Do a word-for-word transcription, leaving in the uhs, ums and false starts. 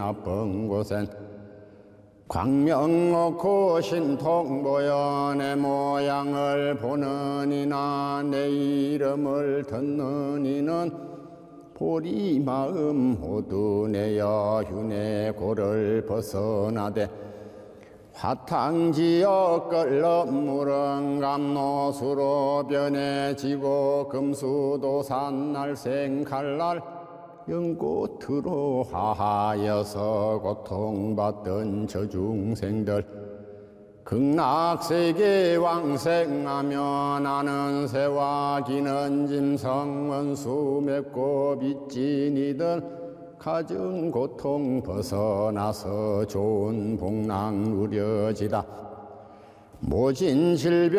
나쁜 곳엔 광명 놓고 신통 보여 내 모양을 보는 이나 내 이름을 듣는 이는 보리 마음 모두 내어 휴내 고를 벗어나되 화탕지어 끓는 물은 감노수로 변해지고 금수도 산날생 칼날 연꽃으로 하하여서 고통받던 저 중생들 극락세계 왕생하며 나는 새와 기는 짐승 원수 맺고 빚진 이들 가진 고통 벗어나서 좋은 복락 누려지다 모진 질병